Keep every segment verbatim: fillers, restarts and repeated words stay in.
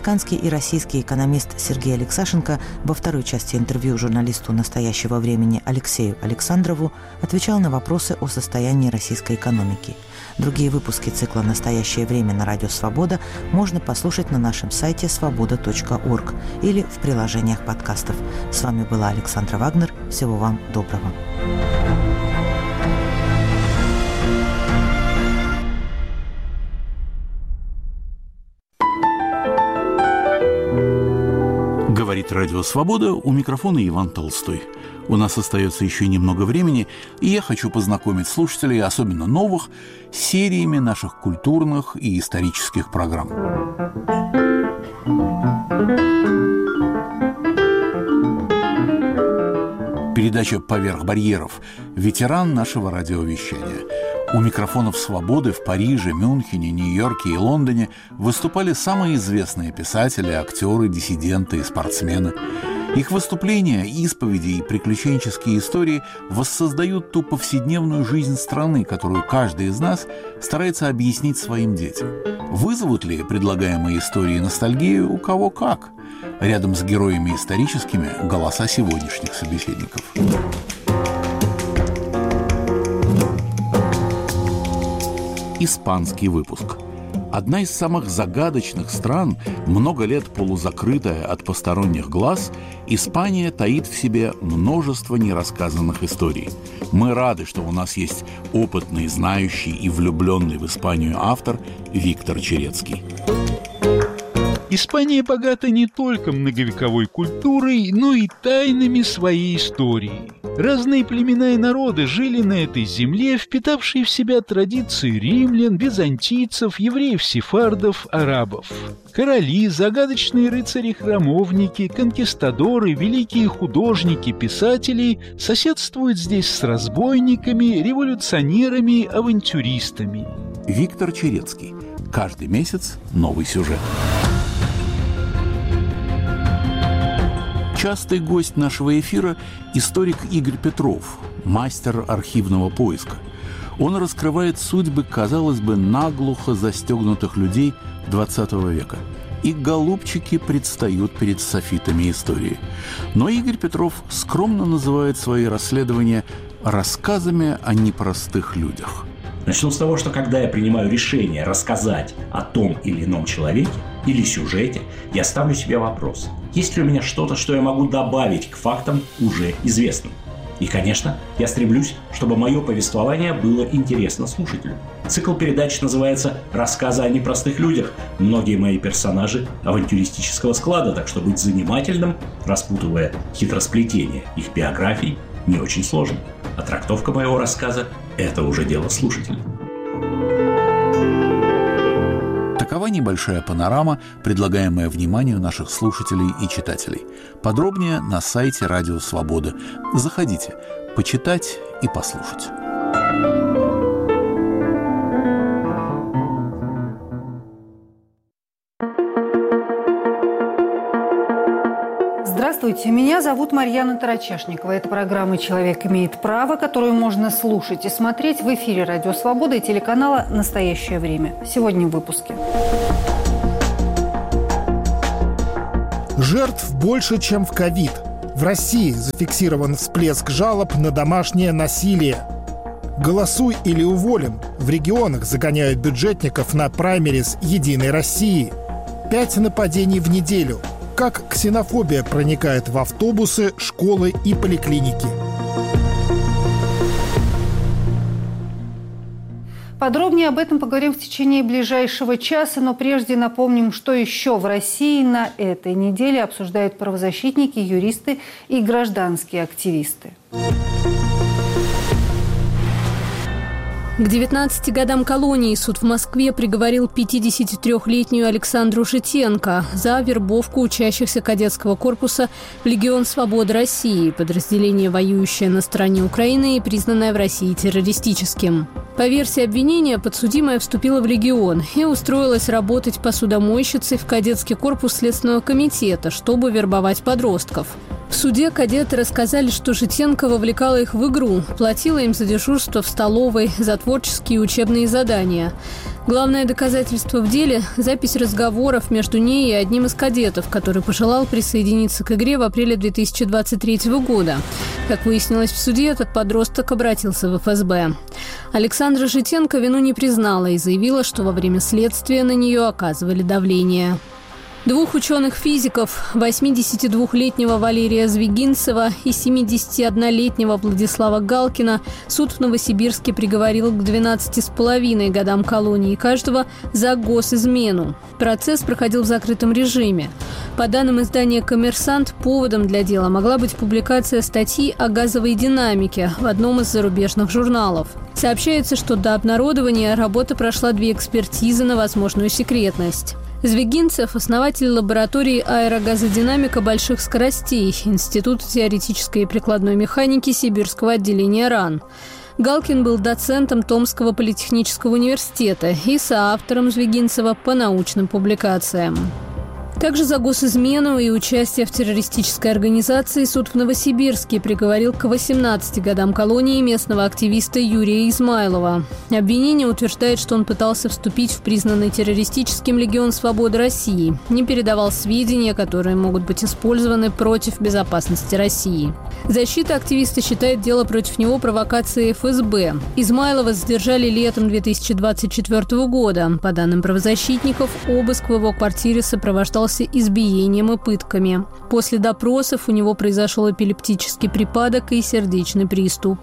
Американский и российский экономист Сергей Алексашенко во второй части интервью журналисту «Настоящего времени» Алексею Александрову отвечал на вопросы о состоянии российской экономики. Другие выпуски цикла «Настоящее время» на Радио Свобода можно послушать на нашем сайте свобода точка орг или в приложениях подкастов. С вами была Александра Вагнер. Всего вам доброго. Говорит Радио Свобода, у микрофона Иван Толстой. У нас остается еще немного времени, и я хочу познакомить слушателей, особенно новых, с сериями наших культурных и исторических программ. Передача «Поверх барьеров» – ветеран нашего радиовещания. У микрофонов «Свободы» в Париже, Мюнхене, Нью-Йорке и Лондоне выступали самые известные писатели, актеры, диссиденты и спортсмены. Их выступления, исповеди и приключенческие истории воссоздают ту повседневную жизнь страны, которую каждый из нас старается объяснить своим детям. Вызовут ли предлагаемые истории ностальгию у кого как? Рядом с героями историческими – голоса сегодняшних собеседников. Испанский выпуск. Одна из самых загадочных стран, много лет полузакрытая от посторонних глаз, Испания таит в себе множество нерассказанных историй. Мы рады, что у нас есть опытный, знающий и влюбленный в Испанию автор Виктор Черецкий. Испания богата не только многовековой культурой, но и тайнами своей истории. Разные племена и народы жили на этой земле, впитавшие в себя традиции римлян, византийцев, евреев-сефардов, арабов. Короли, загадочные рыцари-храмовники, конкистадоры, великие художники, писатели соседствуют здесь с разбойниками, революционерами, авантюристами. Виктор Черецкий. Каждый месяц новый сюжет. Частый гость нашего эфира – историк Игорь Петров, мастер архивного поиска. Он раскрывает судьбы, казалось бы, наглухо застегнутых людей двадцатого века. И голубчики предстают перед софитами истории. Но Игорь Петров скромно называет свои расследования рассказами о непростых людях. Начну с того, что когда я принимаю решение рассказать о том или ином человеке или сюжете, я ставлю себе вопрос: есть ли у меня что-то, что я могу добавить к фактам уже известным? И, конечно, я стремлюсь, чтобы мое повествование было интересно слушателю. Цикл передач называется «Рассказы о непростых людях». Многие мои персонажи авантюристического склада, так что быть занимательным, распутывая хитросплетение их биографий, не очень сложно. А трактовка моего рассказа – это уже дело слушателя. Такова небольшая панорама, предлагаемая вниманию наших слушателей и читателей. Подробнее на сайте Радио Свобода. Заходите, почитать и послушать. Здравствуйте, меня зовут Марьяна Тарачешникова. Это программа «Человек имеет право», которую можно слушать и смотреть в эфире Радио Свобода и телеканала «Настоящее время». Сегодня в выпуске. Жертв больше, чем в ковид. В России зафиксирован всплеск жалоб на домашнее насилие. «Голосуй или уволим». В регионах загоняют бюджетников на праймериз «Единой России». Пять нападений в неделю. Как ксенофобия проникает в автобусы, школы и поликлиники. Подробнее об этом поговорим в течение ближайшего часа, но прежде напомним, что еще в России на этой неделе обсуждают правозащитники, юристы и гражданские активисты. К девятнадцати годам колонии суд в Москве приговорил пятидесятитрёхлетнюю Александру Житенко за вербовку учащихся кадетского корпуса в Легион Свободы России, подразделение, воюющее на стороне Украины и признанное в России террористическим. По версии обвинения, подсудимая вступила в Легион и устроилась работать посудомойщицей в кадетский корпус Следственного комитета, чтобы вербовать подростков. В суде кадеты рассказали, что Житенко вовлекала их в игру, платила им за дежурство в столовой, за творческие и учебные задания. Главное доказательство в деле – запись разговоров между ней и одним из кадетов, который пожелал присоединиться к игре в апреле две тысячи двадцать третьего года. Как выяснилось в суде, этот подросток обратился в эф эс бэ. Александра Житенко вину не признала и заявила, что во время следствия на нее оказывали давление. Двух ученых-физиков, восьмидесятидвухлетнего Валерия Звягинцева и семидесятиоднолетнего Владислава Галкина, суд в Новосибирске приговорил к двенадцати с половиной годам колонии каждого за госизмену. Процесс проходил в закрытом режиме. По данным издания «Коммерсант», поводом для дела могла быть публикация статьи о газовой динамике в одном из зарубежных журналов. Сообщается, что до обнародования работа прошла две экспертизы на возможную секретность. Звягинцев – основатель лаборатории аэрогазодинамика больших скоростей Института теоретической и прикладной механики Сибирского отделения РАН. Галкин был доцентом Томского политехнического университета и соавтором Звягинцева по научным публикациям. Также за госизмену и участие в террористической организации суд в Новосибирске приговорил к восемнадцати годам колонии местного активиста Юрия Измайлова. Обвинение утверждает, что он пытался вступить в признанный террористическим Легион Свободы России, не передавал сведения, которые могут быть использованы против безопасности России. Защита активиста считает дело против него провокацией эф эс бэ. Измайлова задержали летом две тысячи двадцать четвёртого года. По данным правозащитников, обыск в его квартире сопровождался избиением и пытками. После допросов у него произошел эпилептический припадок и сердечный приступ.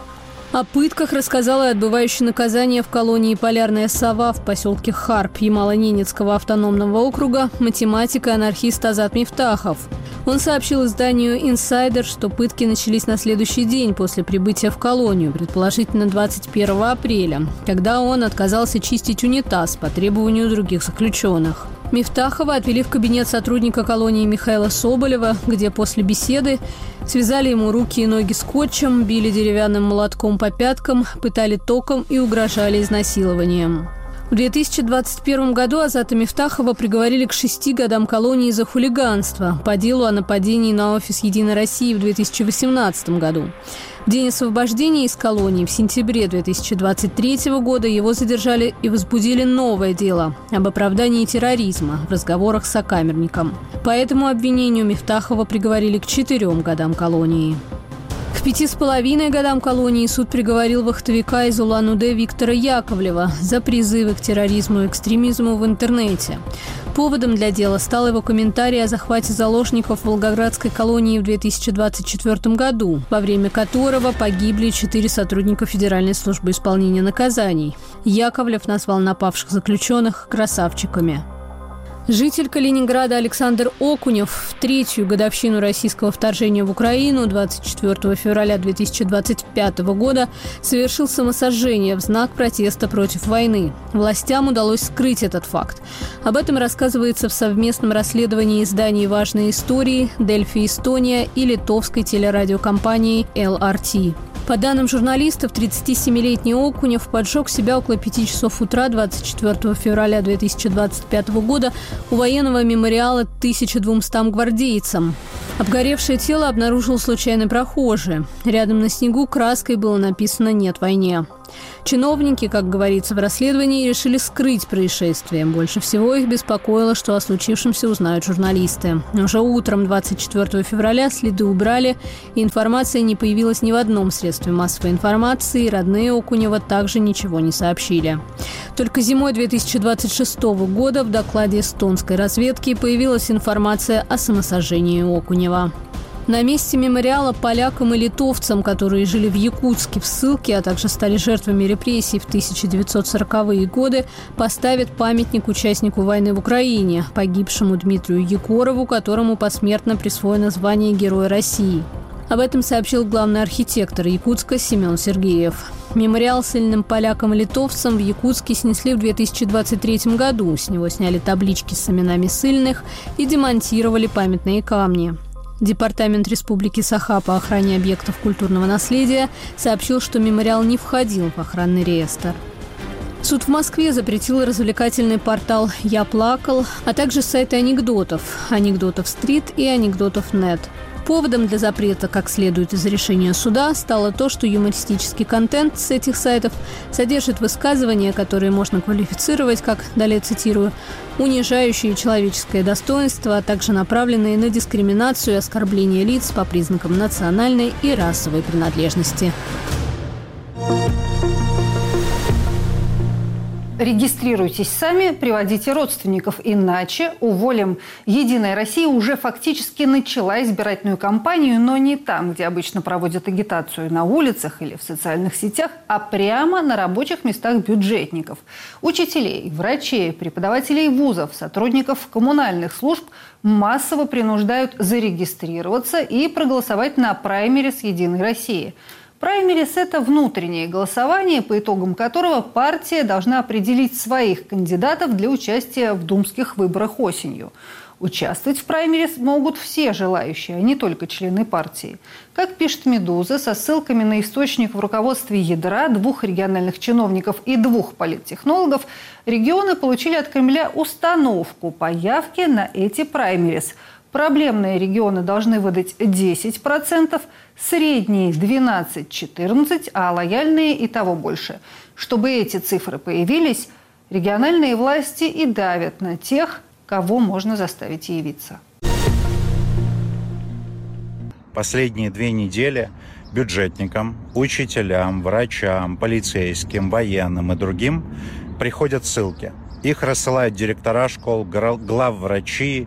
О пытках рассказала отбывающий наказание в колонии «Полярная сова» в поселке Харп Ямало-Ненецкого автономного округа математик и анархист Азат Мифтахов. Он сообщил изданию «Инсайдер», что пытки начались на следующий день после прибытия в колонию, предположительно двадцать первого апреля, когда он отказался чистить унитаз по требованию других заключенных. Мифтахова отвели в кабинет сотрудника колонии Михаила Соболева, где после беседы связали ему руки и ноги скотчем, били деревянным молотком по пяткам, пытали током и угрожали изнасилованием. В две тысячи двадцать первом году Азата Мифтахова приговорили к шести годам колонии за хулиганство по делу о нападении на офис «Единой России» в две тысячи восемнадцатом году. В день освобождения из колонии в сентябре две тысячи двадцать третьего года его задержали и возбудили новое дело об оправдании терроризма в разговорах с сокамерником. По этому обвинению Мифтахова приговорили к четырем годам колонии. К пяти с половиной годам колонии суд приговорил вахтовика из Улан-Удэ Виктора Яковлева за призывы к терроризму и экстремизму в интернете. Поводом для дела стал его комментарий о захвате заложников в Волгоградской колонии в две тысячи двадцать четвёртом году, во время которого погибли четыре сотрудника Федеральной службы исполнения наказаний. Яковлев назвал напавших заключенных красавчиками. Житель Калининграда Александр Окунев в третью годовщину российского вторжения в Украину двадцать четвёртого февраля две тысячи двадцать пятого года совершил самосожжение в знак протеста против войны. Властям удалось скрыть этот факт. Об этом рассказывается в совместном расследовании изданий «Важные истории», «Дельфи Эстония» и литовской телерадиокомпании эл ар ти. По данным журналистов, тридцатисемилетний Окунев поджег себя около пяти часов утра двадцать четвёртого февраля две тысячи двадцать пятого года у военного мемориала тысяча двумстам гвардейцам. Обгоревшее тело обнаружил случайный прохожий. Рядом на снегу краской было написано «Нет войне». Чиновники, как говорится в расследовании, решили скрыть происшествие. Больше всего их беспокоило, что о случившемся узнают журналисты. Уже утром двадцать четвёртого февраля следы убрали, и информация не появилась ни в одном средстве массовой информации, и родные Окунева также ничего не сообщили. Только зимой две тысячи двадцать шестого года в докладе эстонской разведки появилась информация о самосожжении Окунева. На месте мемориала полякам и литовцам, которые жили в Якутске в ссылке, а также стали жертвами репрессий в тысяча девятьсот сороковые годы, поставят памятник участнику войны в Украине, погибшему Дмитрию Егорову, которому посмертно присвоено звание Героя России. Об этом сообщил главный архитектор Якутска Семен Сергеев. Мемориал ссыльным полякам и литовцам в Якутске снесли в две тысячи двадцать третьем году. С него сняли таблички с именами ссыльных и демонтировали памятные камни. Департамент Республики Саха по охране объектов культурного наследия сообщил, что мемориал не входил в охранный реестр. Суд в Москве запретил развлекательный портал «Я плакал», а также сайты анекдотов «Анекдотов Стрит» и «Анекдотов Нет». Поводом для запрета, как следует из решения суда, стало то, что юмористический контент с этих сайтов содержит высказывания, которые можно квалифицировать, как далее цитирую, «унижающие человеческое достоинство, а также направленные на дискриминацию и оскорбление лиц по признакам национальной и расовой принадлежности». Регистрируйтесь сами, приводите родственников, иначе уволим. «Единая Россия» уже фактически начала избирательную кампанию, но не там, где обычно проводят агитацию, на улицах или в социальных сетях, а прямо на рабочих местах бюджетников. Учителей, врачей, преподавателей вузов, сотрудников коммунальных служб массово принуждают зарегистрироваться и проголосовать на праймерис «Единой России». Праймерис – это внутреннее голосование, по итогам которого партия должна определить своих кандидатов для участия в думских выборах осенью. Участвовать в праймерис могут все желающие, а не только члены партии. Как пишет «Медуза», со ссылками на источник в руководстве ядра, двух региональных чиновников и двух политтехнологов, регионы получили от Кремля установку по явке на эти праймерис. Проблемные регионы должны выдать десять процентов, средние – двенадцать-четырнадцать процентов, а лояльные и того больше. Чтобы эти цифры появились, региональные власти и давят на тех, кого можно заставить явиться. Последние две недели бюджетникам, учителям, врачам, полицейским, военным и другим приходят ссылки. Их рассылают директора школ, главврачи,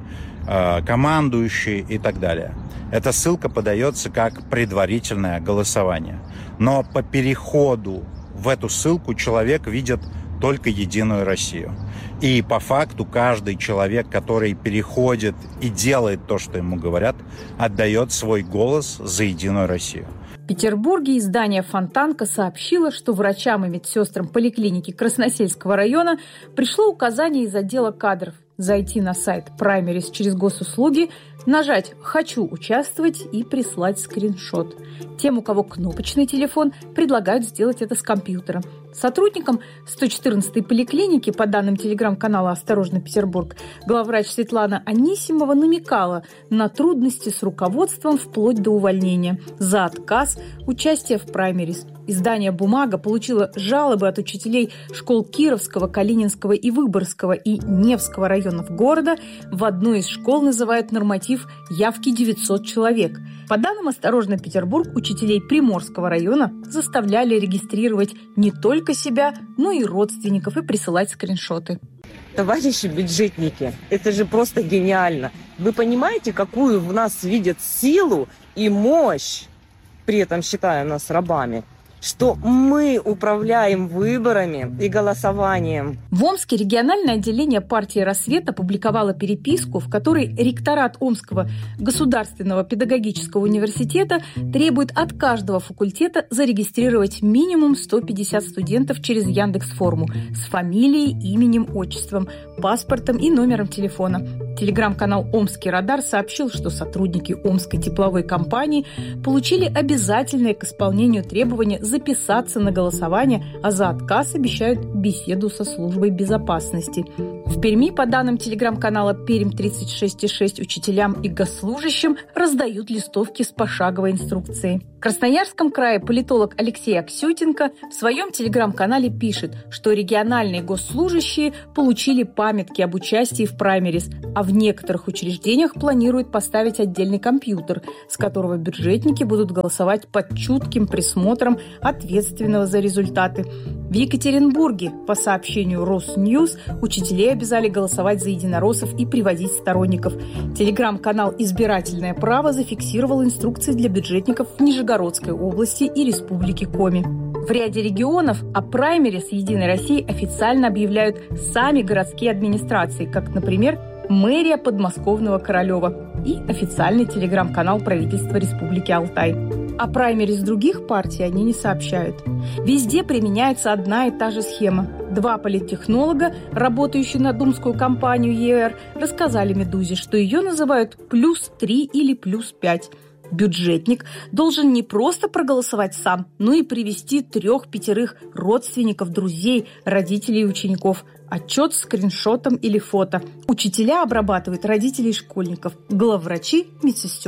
командующие и так далее. Эта ссылка подается как предварительное голосование. Но по переходу в эту ссылку человек видит только «Единую Россию». И по факту каждый человек, который переходит и делает то, что ему говорят, отдает свой голос за «Единую Россию». В Петербурге издание «Фонтанка» сообщило, что врачам и медсестрам поликлиники Красносельского района пришло указание из отдела кадров зайти на сайт Праймерис через госуслуги, нажать «Хочу участвовать» и прислать скриншот. Тем, у кого кнопочный телефон, предлагают сделать это с компьютера. Сотрудникам сто четырнадцатой поликлиники, по данным телеграм-канала «Осторожно, Петербург», главврач Светлана Анисимова намекала на трудности с руководством вплоть до увольнения за отказ участия в праймерис. Издание «Бумага» получило жалобы от учителей школ Кировского, Калининского и Выборгского и Невского районов города. В одной из школ называют норматив явки девятьсот человек. По данным «Осторожно, Петербург», учителей Приморского района заставляли регистрировать не только себя, но и родственников и присылать скриншоты. Товарищи бюджетники, это же просто гениально. Вы понимаете, какую в нас видят силу и мощь, при этом считая нас рабами? Что мы управляем выборами и голосованием. В Омске региональное отделение партии «Рассвет» опубликовало переписку, в которой ректорат Омского государственного педагогического университета требует от каждого факультета зарегистрировать минимум сто пятьдесят студентов через Яндекс.Форму с фамилией, именем, отчеством, паспортом и номером телефона. Телеграм-канал «Омский радар» сообщил, что сотрудники Омской тепловой компании получили обязательное к исполнению требования записаться на голосование, а за отказ обещают беседу со службой безопасности. В Перми, по данным телеграм-канала «Пермь тридцать шесть и шесть», учителям и госслужащим раздают листовки с пошаговой инструкцией. В Красноярском крае политолог Алексей Аксютенко в своем телеграм-канале пишет, что региональные госслужащие получили памятки об участии в праймерис, а в некоторых учреждениях планируют поставить отдельный компьютер, с которого бюджетники будут голосовать под чутким присмотром ответственного за результаты. В Екатеринбурге, по сообщению Росньюз, учителей обязали голосовать за единороссов и приводить сторонников. Телеграм-канал «Избирательное право» зафиксировал инструкции для бюджетников в Нижегородской области и Республике Коми. В ряде регионов о праймерис «Единой России» официально объявляют сами городские администрации, как, например, мэрия подмосковного Королева и официальный телеграм-канал правительства Республики Алтай. О праймерис других партий они не сообщают. Везде применяется одна и та же схема. Два политтехнолога, работающие на думскую кампанию ЕР, рассказали «Медузе», что ее называют «плюс три» или «плюс пять». Бюджетник должен не просто проголосовать сам, но и привести трех-пятерых родственников, друзей, родителей и учеников. Отчет с скриншотом или фото. Учителя обрабатывают родителей школьников, главврачи – медсестер.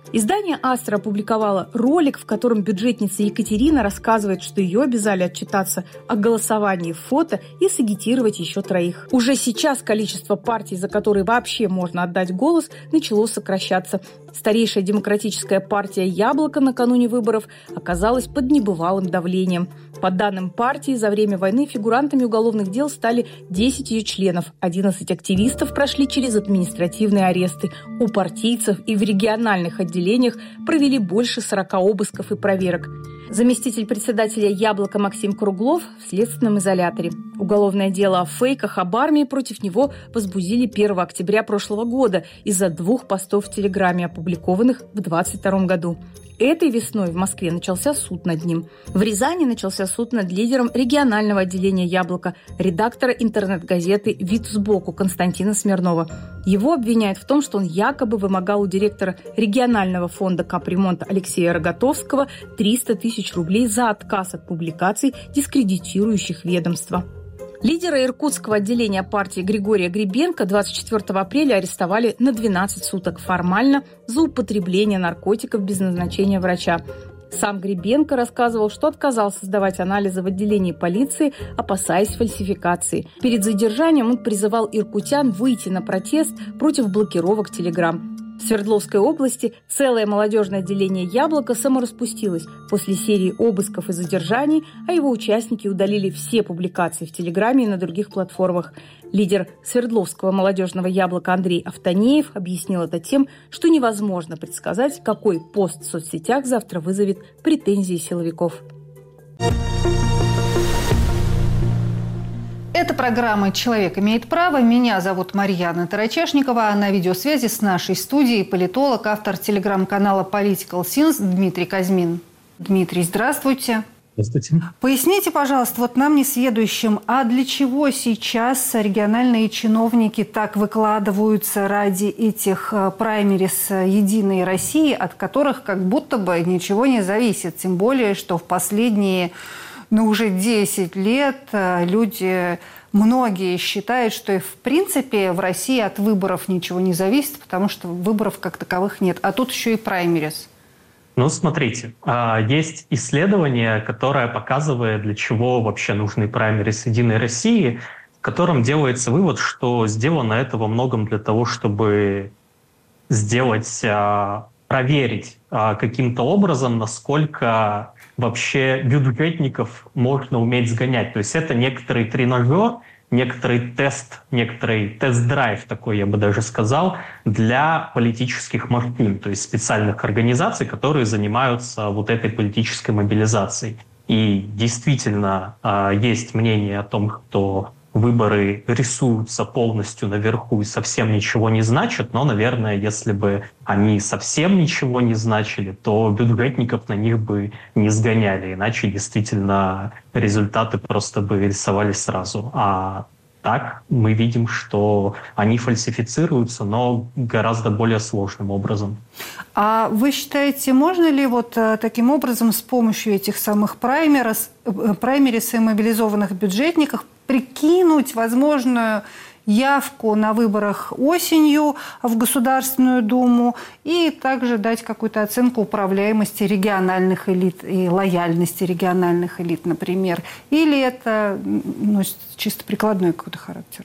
Издание «Астра» опубликовало ролик, в котором бюджетница Екатерина рассказывает, что ее обязали отчитаться о голосовании в фото и сагитировать еще троих. Уже сейчас количество партий, за которые вообще можно отдать голос, начало сокращаться. Старейшая демократическая партия «Яблоко» накануне выборов оказалась под небывалым давлением. По данным партии, за время войны фигурантами уголовных дел стали десять ее членов, одиннадцать активистов прошли через административные аресты. У партийцев и в региональных отделениях провели больше сорока обысков и проверок. Заместитель председателя «Яблока» Максим Круглов в следственном изоляторе. Уголовное дело о фейках об армии против него возбудили первого октября прошлого года из-за двух постов в Телеграме, опубликованных в двадцать втором году. Этой весной в Москве начался суд над ним. В Рязани начался суд над лидером регионального отделения «Яблоко», редактора интернет-газеты «Вид сбоку» Константина Смирнова. Его обвиняют в том, что он якобы вымогал у директора регионального фонда капремонта Алексея Рогатовского триста тысяч рублей за отказ от публикаций, дискредитирующих ведомство. Лидера иркутского отделения партии Григория Гребенко двадцать четвёртого апреля арестовали на двенадцать суток формально за употребление наркотиков без назначения врача. Сам Гребенко рассказывал, что отказался сдавать анализы в отделении полиции, опасаясь фальсификации. Перед задержанием он призывал иркутян выйти на протест против блокировок Телеграм. В Свердловской области целое молодежное отделение «Яблоко» самораспустилось после серии обысков и задержаний, а его участники удалили все публикации в Телеграме и на других платформах. Лидер Свердловского молодежного «Яблока» Андрей Автонеев объяснил это тем, что невозможно предсказать, какой пост в соцсетях завтра вызовет претензии силовиков. Это программа «Человек имеет право». Меня зовут Марьяна Тарачешникова, а на видеосвязи с нашей студией политолог, автор телеграм-канала Political Sins Дмитрий Казьмин. Дмитрий, здравствуйте. Здравствуйте. Поясните, пожалуйста, вот нам несведущим, а для чего сейчас региональные чиновники так выкладываются ради этих праймерис «Единой России», от которых как будто бы ничего не зависит, тем более, что в последние... Но уже десять лет люди, многие считают, что в принципе в России от выборов ничего не зависит, потому что выборов как таковых нет. А тут еще и праймерис. Ну, смотрите, есть исследование, которое показывает, для чего вообще нужны праймерис «Единой России», в котором делается вывод, что сделано это во многом для того, чтобы сделать, проверить каким-то образом, насколько вообще бюджетников можно уметь сгонять. То есть это некоторый тренажер, некоторый тест, некоторый тест-драйв, такой я бы даже сказал, для политических машин, то есть специальных организаций, которые занимаются вот этой политической мобилизацией. И действительно есть мнение о том, что выборы рисуются полностью наверху и совсем ничего не значат, но, наверное, если бы они совсем ничего не значили, то бюджетников на них бы не сгоняли, иначе действительно результаты просто бы рисовались сразу. А так мы видим, что они фальсифицируются, но гораздо более сложным образом. А вы считаете, можно ли вот таким образом с помощью этих самых праймерис, праймерис и мобилизованных бюджетников прикинуть возможную явку на выборах осенью в Государственную Думу и также дать какую-то оценку управляемости региональных элит и лояльности региональных элит, например? Или это носит чисто прикладной какой-то характер?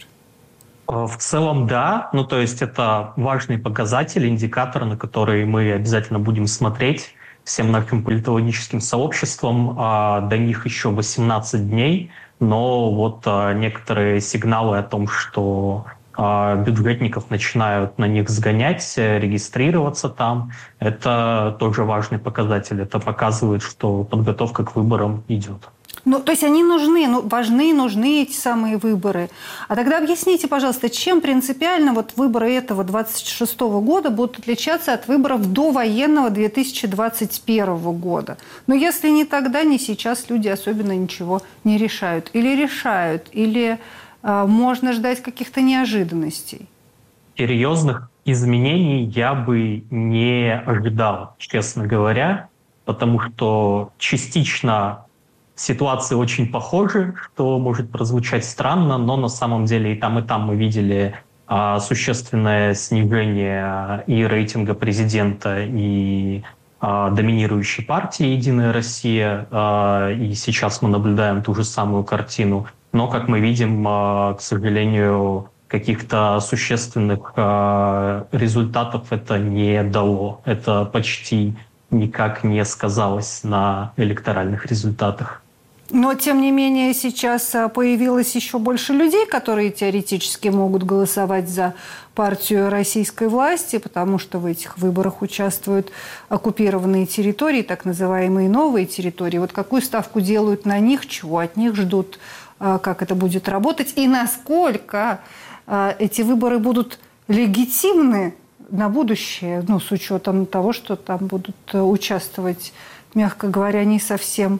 В целом, да. Ну, то есть это важный показатель, индикатор, на который мы обязательно будем смотреть всем нашим политологическим сообществом. До них еще восемнадцать дней. Но вот а, некоторые сигналы о том, что а, бюджетников начинают на них сгонять, регистрироваться там, это тоже важный показатель. Это показывает, что подготовка к выборам идет. Ну, то есть они нужны, ну, важны, нужны эти самые выборы. А тогда объясните, пожалуйста, чем принципиально вот выборы этого двадцать шестого года будут отличаться от выборов довоенного две тысячи двадцать первого года? Но если ни тогда, ни сейчас люди особенно ничего не решают. Или решают, или э, можно ждать каких-то неожиданностей? Серьезных изменений я бы не ожидал, честно говоря, потому что частично ситуации очень похожи, что может прозвучать странно, но на самом деле и там, и там мы видели существенное снижение и рейтинга президента, и доминирующей партии «Единая Россия», и сейчас мы наблюдаем ту же самую картину. Но, как мы видим, к сожалению, каких-то существенных результатов это не дало. Это почти никак не сказалось на электоральных результатах. Но, тем не менее, сейчас появилось еще больше людей, которые теоретически могут голосовать за партию российской власти, потому что в этих выборах участвуют оккупированные территории, так называемые новые территории. Вот какую ставку делают на них, чего от них ждут, как это будет работать и насколько эти выборы будут легитимны на будущее, ну, с учетом того, что там будут участвовать, мягко говоря, не совсем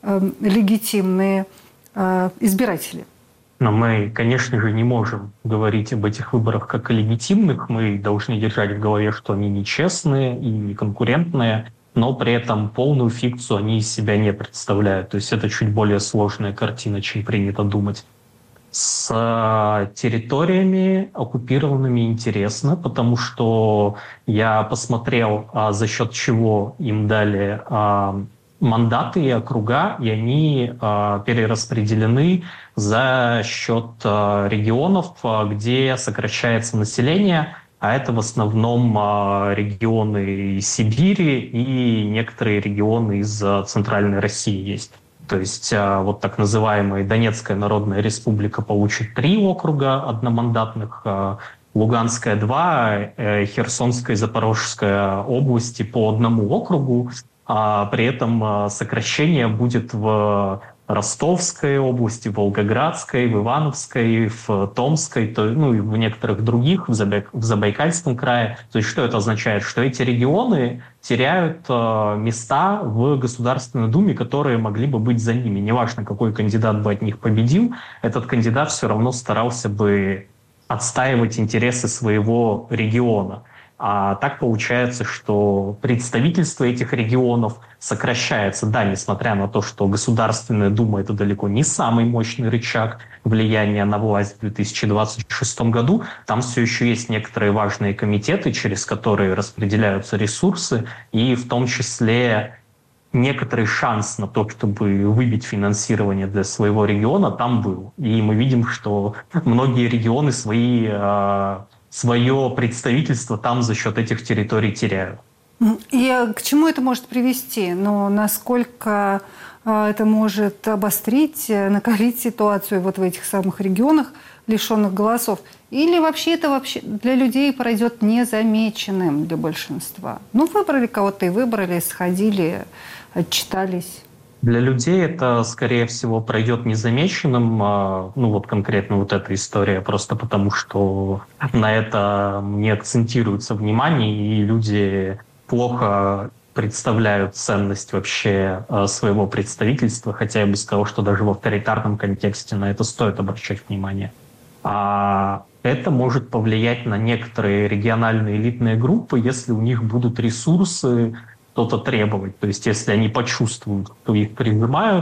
легитимные э, избиратели. Но мы, конечно же, не можем говорить об этих выборах как о легитимных. Мы должны держать в голове, что они нечестные и конкурентные, но при этом полную фикцию они из себя не представляют. То есть это чуть более сложная картина, чем принято думать. С территориями оккупированными интересно, потому что я посмотрел, за счет чего им дали мандаты и округа, и они э, перераспределены за счет э, регионов, э, где сокращается население, а это в основном э, регионы Сибири и некоторые регионы из э, Центральной России есть. То есть э, вот так называемая Донецкая Народная Республика получит три округа одномандатных, э, Луганская два, э, Херсонская и Запорожская области по одному округу. А при этом сокращение будет в Ростовской области, в Волгоградской, в Ивановской, в Томской, то, ну и в некоторых других, в, Забай, в Забайкальском крае. То есть что это означает? Что эти регионы теряют э, места в Государственной Думе, которые могли бы быть за ними. Неважно, какой кандидат бы от них победил, этот кандидат все равно старался бы отстаивать интересы своего региона. А так получается, что представительство этих регионов сокращается. Да, несмотря на то, что Государственная Дума — это далеко не самый мощный рычаг влияния на власть в две тысячи двадцать шестом году, там все еще есть некоторые важные комитеты, через которые распределяются ресурсы, и в том числе некоторый шанс на то, чтобы выбить финансирование для своего региона, там был. И мы видим, что многие регионы свои... свое представительство там за счет этих территорий теряют. И к чему это может привести? Ну, насколько это может обострить, накалить ситуацию вот в этих самых регионах, лишенных голосов? Или вообще это вообще для людей пройдет незамеченным для большинства? Ну, выбрали кого-то и выбрали, сходили, отчитались. Для людей это, скорее всего, пройдет незамеченным. Ну вот конкретно вот эта история, просто потому что на это не акцентируется внимание, и люди плохо представляют ценность вообще своего представительства, хотя я бы сказал, что даже в авторитарном контексте на это стоит обращать внимание. А это может повлиять на некоторые региональные элитные группы, если у них будут ресурсы что-то требовать. То есть если они почувствуют, что их прижимают,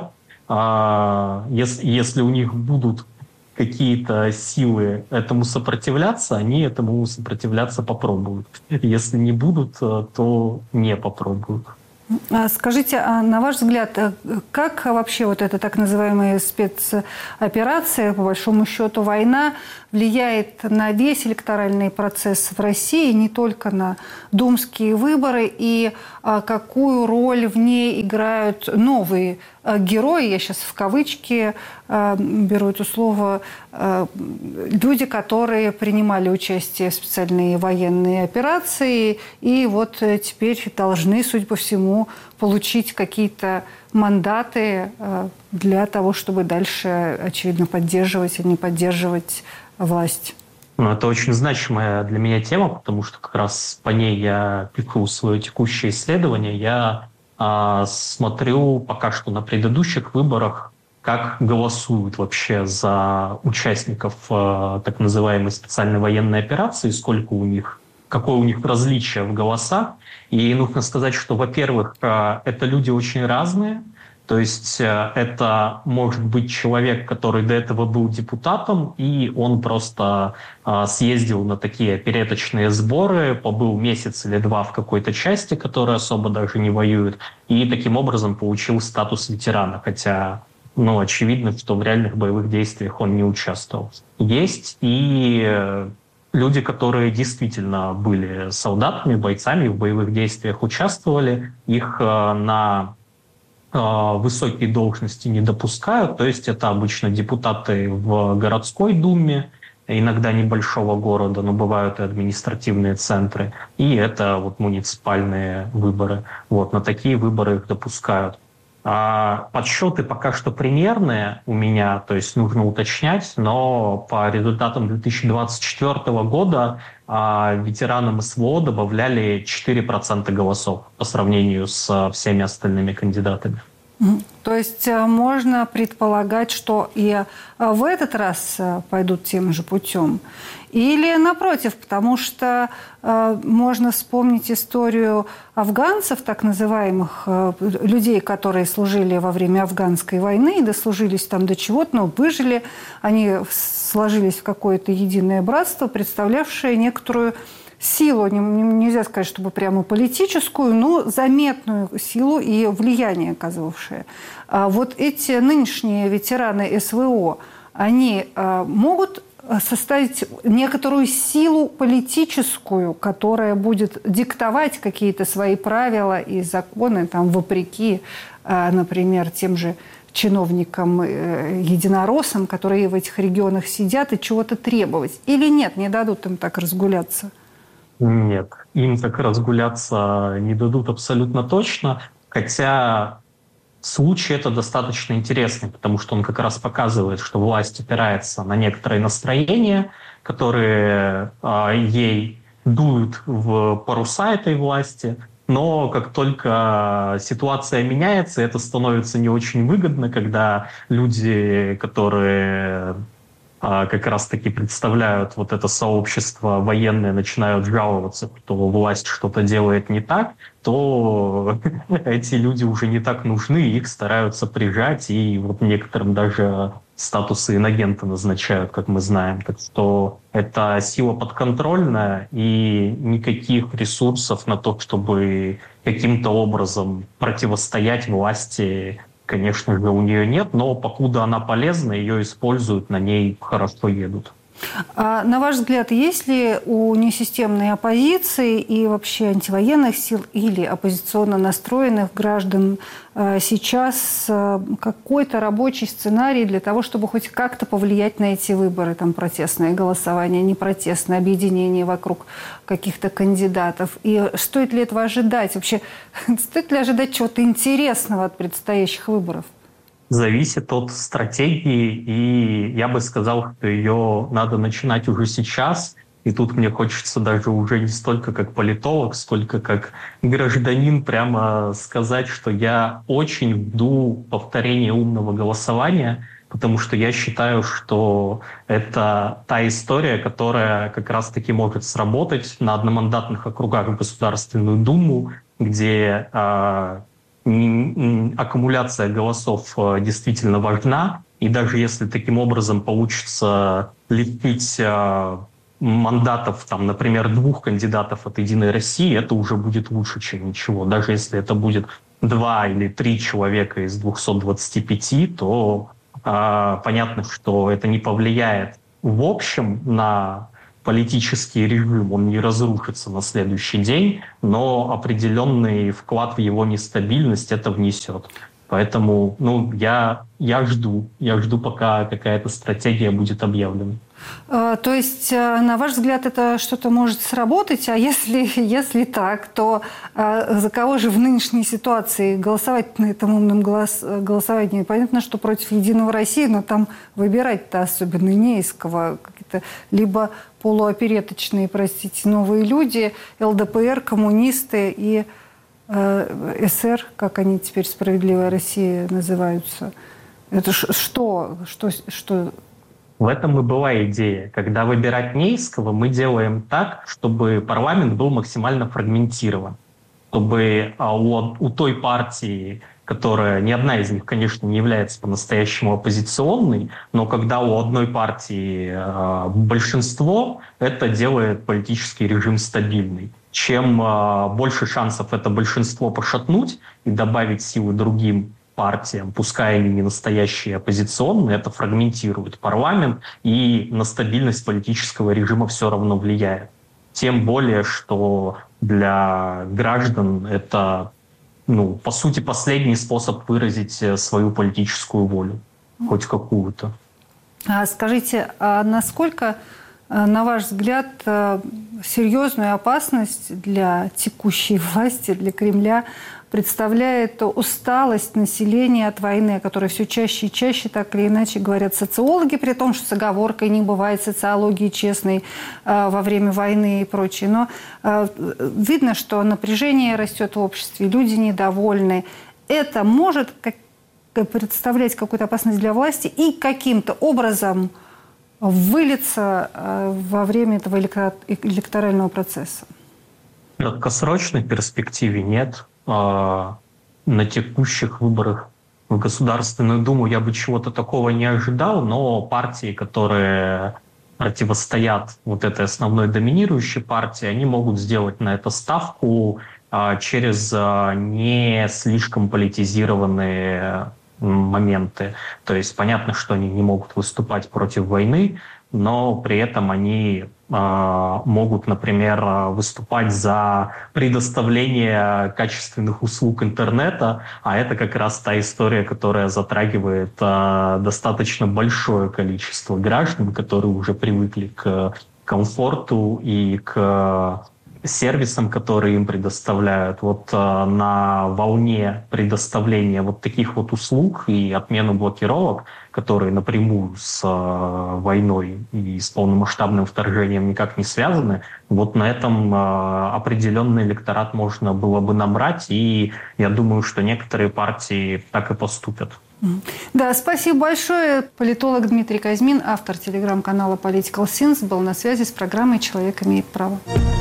а, если, если у них будут какие-то силы этому сопротивляться, они этому сопротивляться попробуют. Если не будут, то не попробуют. Скажите, а на ваш взгляд, как вообще вот эта так называемая спецоперация, по большому счету война, влияет на весь электоральный процесс в России, не только на думские выборы, и а, какую роль в ней играют новые а, герои, я сейчас в кавычки а, беру это слово, а, люди, которые принимали участие в специальные военные операции и вот теперь должны, судя по всему, получить какие-то мандаты а, для того, чтобы дальше, очевидно, поддерживать или не поддерживать власть. Ну, это очень значимая для меня тема, потому что как раз по ней я пишу свое текущее исследование. Я э, смотрю пока что на предыдущих выборах, как голосуют вообще за участников э, так называемой специальной военной операции, сколько у них, какое у них различие в голосах. И нужно сказать, что, во-первых, э, это люди очень разные. То есть это может быть человек, который до этого был депутатом, и он просто съездил на такие опереточные сборы, побыл месяц или два в какой-то части, которая особо даже не воюет, и таким образом получил статус ветерана, хотя, ну, очевидно, что в реальных боевых действиях он не участвовал. Есть и люди, которые действительно были солдатами, бойцами, в боевых действиях участвовали, их на высокие должности не допускают, то есть это обычно депутаты в городской думе, иногда небольшого города, но бывают и административные центры, и это вот муниципальные выборы. Вот, на такие выборы их допускают. А подсчеты пока что примерные у меня, то есть нужно уточнять, но по результатам две тысячи двадцать четвёртого года а, ветеранам СВО добавляли четыре процента голосов по сравнению с всеми остальными кандидатами. То есть можно предполагать, что и в этот раз пойдут тем же путем? Или напротив, потому что э, можно вспомнить историю афганцев, так называемых, э, людей, которые служили во время афганской войны, дослужились там до чего-то, но выжили, они сложились в какое-то единое братство, представлявшее некоторую силу, нельзя сказать, чтобы прямо политическую, но заметную силу и влияние оказывавшее. А вот эти нынешние ветераны СВО, они а, могут составить некоторую силу политическую, которая будет диктовать какие-то свои правила и законы, там, вопреки, а, например, тем же чиновникам, э, единороссам, которые в этих регионах сидят, и чего-то требовать. Или нет, не дадут им так разгуляться? Нет, им так разгуляться не дадут абсолютно точно, хотя случай это достаточно интересный, потому что он как раз показывает, что власть опирается на некоторые настроения, которые э, ей дуют в паруса этой власти, но как только ситуация меняется, это становится не очень выгодно, когда люди, которые как раз-таки представляют вот это сообщество военное, начинают жаловаться, что власть что-то делает не так, то эти люди уже не так нужны, их стараются прижать, и вот некоторым даже статусы инагента назначают, как мы знаем. Так что это сила подконтрольная, и никаких ресурсов на то, чтобы каким-то образом противостоять власти, конечно же, у нее нет, но покуда она полезна, ее используют, на ней хорошо едут. А на ваш взгляд, есть ли у несистемной оппозиции и вообще антивоенных сил или оппозиционно настроенных граждан сейчас какой-то рабочий сценарий для того, чтобы хоть как-то повлиять на эти выборы? Там протестное голосование, непротестное, объединение вокруг каких-то кандидатов. И стоит ли этого ожидать? Вообще, стоит ли ожидать чего-то интересного от предстоящих выборов? Зависит от стратегии, и я бы сказал, что ее надо начинать уже сейчас. И тут мне хочется даже уже не столько как политолог, сколько как гражданин прямо сказать, что я очень жду повторения умного голосования, потому что я считаю, что это та история, которая как раз-таки может сработать на одномандатных округах в Государственную Думу, где э, аккумуляция голосов действительно важна, и даже если таким образом получится лепить мандатов, там, например, двух кандидатов от «Единой России», это уже будет лучше, чем ничего. Даже если это будет два или три человека из двухсот двадцати пяти, то э, понятно, что это не повлияет в общем на политический режим, он не разрушится на следующий день, но определенный вклад в его нестабильность это внесет. Поэтому ну, я, я жду, я жду, пока какая-то стратегия будет объявлена. То есть, на ваш взгляд, это что-то может сработать, а если, если так, то за кого же в нынешней ситуации голосовать на этом умном голос, голосовании? Понятно, что против «Единого России», но там выбирать-то особенно не из кого. Какие-то либо полуопереточные, простите, новые люди, эл дэ пэ эр, коммунисты и э, эс эр, как они теперь «Справедливая Россия» называются. Это что? Что, что В этом и была идея. Когда выбирать не из кого, мы делаем так, чтобы парламент был максимально фрагментирован. Чтобы у, у той партии, которая, ни одна из них, конечно, не является по-настоящему оппозиционной, но когда у одной партии э, большинство, это делает политический режим стабильный. Чем э, больше шансов это большинство пошатнуть и добавить силы другим партиям, пускай они не настоящие оппозиционные, это фрагментирует парламент и на стабильность политического режима все равно влияет. Тем более, что для граждан это, ну, по сути, последний способ выразить свою политическую волю, хоть какую-то. А скажите, а насколько, на ваш взгляд, серьезную опасность для текущей власти, для Кремля представляет усталость населения от войны, о которой все чаще и чаще, так или иначе, говорят социологи, при том, что с оговоркой не бывает социологии честной э, во время войны и прочее. Но э, видно, что напряжение растет в обществе, люди недовольны. Это может как, представлять какую-то опасность для власти и каким-то образом вылиться э, во время этого электорального процесса? В краткосрочной перспективе нет. На текущих выборах в Государственную Думу я бы чего-то такого не ожидал, но партии, которые противостоят вот этой основной доминирующей партии, они могут сделать на это ставку через не слишком политизированные моменты. То есть понятно, что они не могут выступать против войны, но при этом они э, могут, например, выступать за предоставление качественных услуг интернета, а это как раз та история, которая затрагивает э, достаточно большое количество граждан, которые уже привыкли к комфорту и к сервисам, которые им предоставляют. Вот э, на волне предоставления вот таких вот услуг и отмену блокировок, которые напрямую с э, войной и с полномасштабным вторжением никак не связаны, вот на этом э, определенный электорат можно было бы набрать, и я думаю, что некоторые партии так и поступят. Да, спасибо большое. Политолог Дмитрий Казьмин, автор телеграм-канала Political Sins, был на связи с программой «Человек имеет право».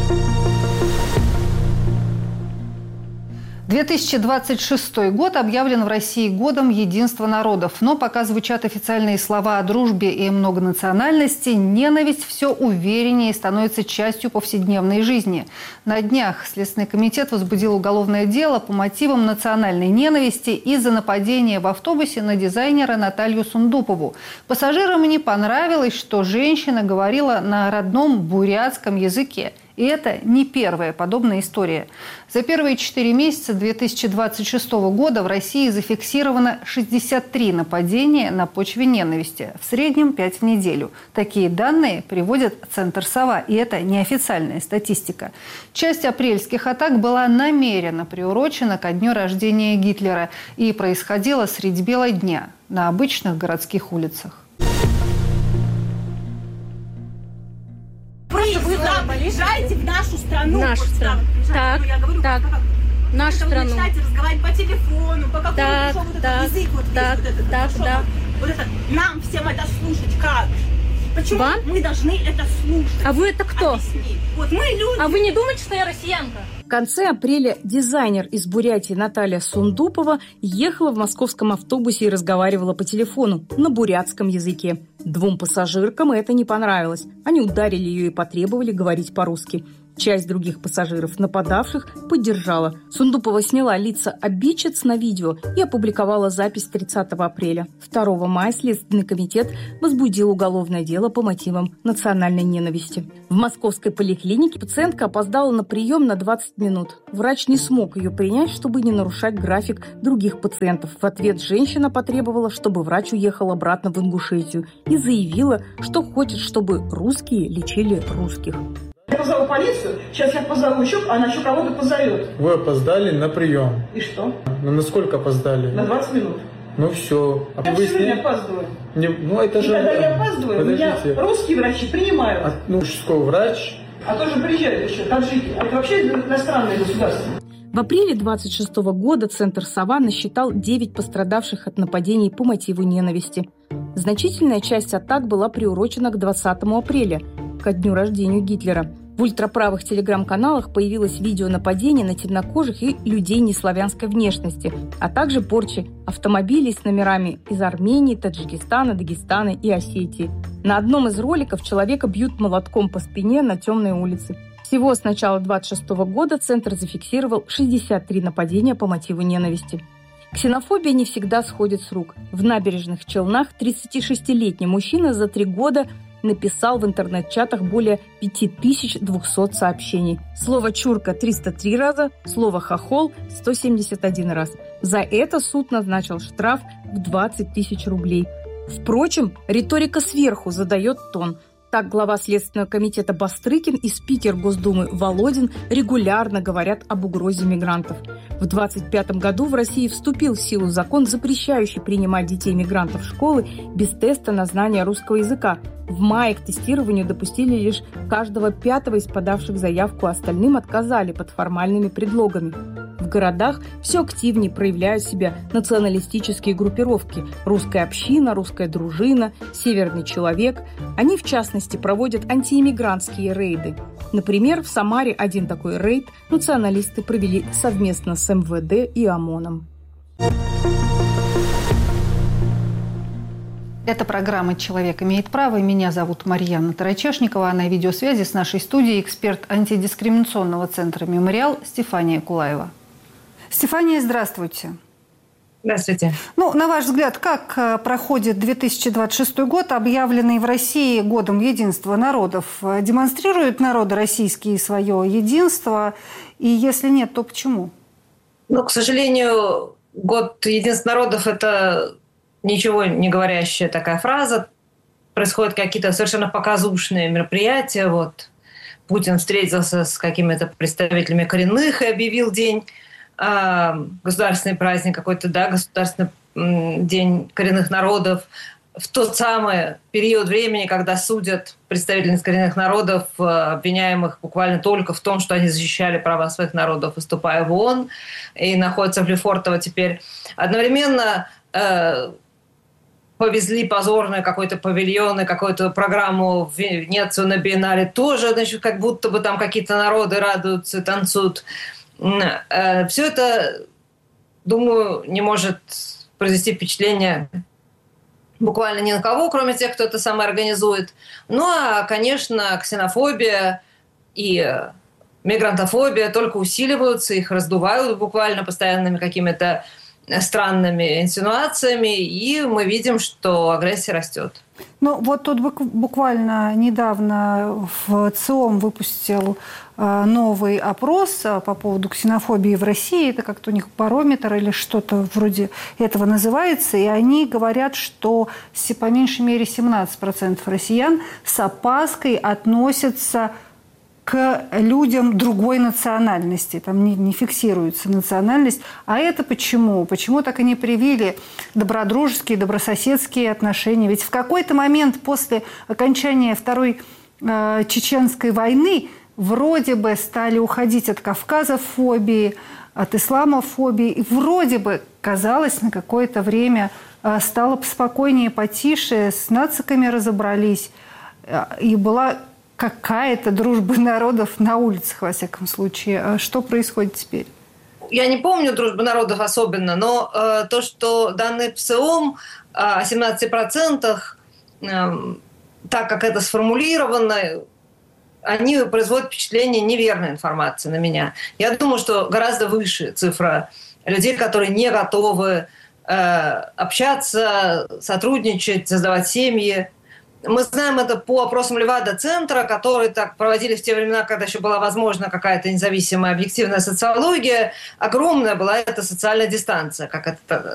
две тысячи двадцать шестой год объявлен в России годом единства народов. Но пока звучат официальные слова о дружбе и многонациональности, ненависть все увереннее становится частью повседневной жизни. На днях Следственный комитет возбудил уголовное дело по мотивам национальной ненависти из-за нападения в автобусе на дизайнера Наталью Сундупову. Пассажирам не понравилось, что женщина говорила на родном бурятском языке. И это не первая подобная история. За первые четыре месяца две тысячи двадцать шестого года в России зафиксировано шестьдесят три нападения на почве ненависти. В среднем пять в неделю. Такие данные приводит Центр «Сова». И это неофициальная статистика. Часть апрельских атак была намеренно приурочена ко дню рождения Гитлера и происходила средь бела дня на обычных городских улицах. Приезжайте в нашу страну. Нашу вот страну. Так, ну, я говорю, так. как, нашу как страну. Вы начинаете разговаривать по телефону, по какому так, вот этот так, язык вот так, весь, вот этот, так, вот, да. вот это, нам всем это слушать как? Почему Вам? мы должны это слушать? А вы это кто? Объясни. Вот мы люди. А вы не думаете, что я россиянка? В конце апреля дизайнер из Бурятии Наталья Сундупова ехала в московском автобусе и разговаривала по телефону на бурятском языке. Двум пассажиркам это не понравилось. Они ударили ее и потребовали говорить по-русски. Часть других пассажиров, нападавших, поддержала. Сундупова сняла лица обидчиц на видео и опубликовала запись тридцатого апреля. второго мая Следственный комитет возбудил уголовное дело по мотивам национальной ненависти. В московской поликлинике пациентка опоздала на прием на двадцать минут. Врач не смог ее принять, чтобы не нарушать график других пациентов. В ответ женщина потребовала, чтобы врач уехал обратно в Ингушетию и заявила, что хочет, чтобы русские лечили русских. Я позову полицию, сейчас я позову еще, она еще кого-то позовет. Вы опоздали на прием. И что? Ну, на сколько опоздали? На двадцать минут. Ну все. А я все время ней... опаздываю. Не, ну это и же... когда я опаздываю, Подождите. Меня русские врачи принимают. А, ну что, врач? А тоже приезжают еще, таджики. Это вообще иностранное государство. В апреле двадцать шестого года Центр «Сова» насчитал девять пострадавших от нападений по мотиву ненависти. Значительная часть атак была приурочена к двадцатому апреля, ко дню рождения Гитлера. В ультраправых телеграм-каналах появилось видео нападения на темнокожих и людей неславянской внешности, а также порчи автомобилей с номерами из Армении, Таджикистана, Дагестана и Осетии. На одном из роликов человека бьют молотком по спине на темной улице. Всего с начала двадцать шестого года Центр зафиксировал шестьдесят три нападения по мотиву ненависти. Ксенофобия не всегда сходит с рук. В Набережных Челнах тридцатишестилетний мужчина за три года написал в интернет-чатах более пять тысяч двести сообщений. Слово «чурка» – триста три раза, слово «хохол» – сто семьдесят один раз. За это суд назначил штраф в двадцать тысяч рублей. Впрочем, риторика сверху задает тон. Так глава Следственного комитета Бастрыкин и спикер Госдумы Володин регулярно говорят об угрозе мигрантов. В двадцать пятом году в России вступил в силу закон, запрещающий принимать детей-мигрантов в школы без теста на знание русского языка. В мае к тестированию допустили лишь каждого пятого из подавших заявку, а остальным отказали под формальными предлогами. В городах все активнее проявляют себя националистические группировки – русская община, русская дружина, северный человек. Они, в частности, проводят антииммигрантские рейды. Например, в Самаре один такой рейд националисты провели совместно с эм вэ дэ и ОМОНом. Это программа «Человек имеет право». Меня зовут Марьяна Тарачешникова. А на видеосвязи с нашей студией эксперт антидискриминационного центра «Мемориал» Стефания Кулаева. Стефания, здравствуйте. Здравствуйте. Ну, на ваш взгляд, как проходит две тысячи двадцать шестой год, объявленный в России годом единства народов? Демонстрируют народы российские свое единство? И если нет, то почему? Ну, к сожалению, год единства народов – это ничего не говорящая такая фраза. Происходят какие-то совершенно показушные мероприятия. Вот Путин встретился с какими-то представителями коренных и объявил день, э, государственный праздник какой-то, да, государственный э, день коренных народов. В тот самый период времени, когда судят представителей коренных народов, э, обвиняемых буквально только в том, что они защищали права своих народов, выступая в ООН, и находятся в Лефортово теперь. Одновременно э, повезли позорные какой-то павильон и какую-то программу в Венецию на биеннале. Тоже, значит, как будто бы там какие-то народы радуются, танцуют. Все это, думаю, не может произвести впечатление буквально ни на кого, кроме тех, кто это сам организует. Ну, а, конечно, ксенофобия и мигрантофобия только усиливаются, их раздувают буквально постоянными какими-то странными инсинуациями, и мы видим, что агрессия растет. Ну, вот тут буквально недавно в ЦИОМ выпустил новый опрос по поводу ксенофобии в России. Это как-то у них барометр или что-то вроде этого называется. И они говорят, что по меньшей мере семнадцать процентов россиян с опаской относятся к людям другой национальности. Там не, не фиксируется национальность. А это почему? Почему так и не привили добродружеские, добрососедские отношения? Ведь в какой-то момент после окончания Второй э, Чеченской войны вроде бы стали уходить от кавказофобии, от исламофобии. И вроде бы, казалось, на какое-то время э, стало спокойнее, потише, с нациками разобрались. Э, и была какая-то дружба народов на улицах, во всяком случае. Что происходит теперь? Я не помню дружбы народов особенно, но э, то, что данные ПСОМ о семнадцати процентах, э, так как это сформулировано, они производят впечатление неверной информации на меня. Я думаю, что гораздо выше цифра людей, которые не готовы э, общаться, сотрудничать, создавать семьи. Мы знаем это по опросам Левада-центра, которые так проводили в те времена, когда еще была возможна какая-то независимая объективная социология. Огромная была эта социальная дистанция, как это